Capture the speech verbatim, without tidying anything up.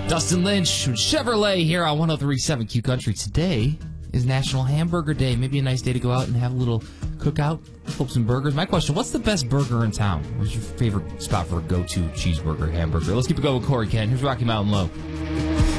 Dustin Lynch with Chevrolet here on one oh three point seven Q Country. Today is National Hamburger Day. Maybe a nice day to go out and have a little cookout, flip some burgers. My question, what's the best burger in town? What's your favorite spot for a go-to cheeseburger, hamburger? Let's keep it going with Corey Kent. Here's Rocky Mountain Low.